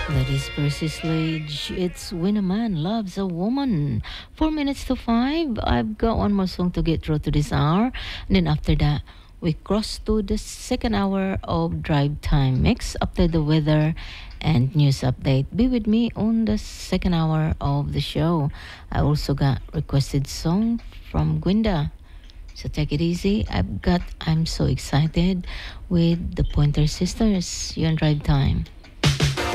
That is Percy Sledge. It's When a Man Loves a Woman. 4 minutes to 5. I've got one more song to get through to this hour. And then after that, we cross to the second hour of Drive Time Mix after the weather and news update. Be with me on the second hour of the show. I also got requested song from Gwenda. So take it easy. I'm so excited with the Pointer Sisters. You're on Drive Time.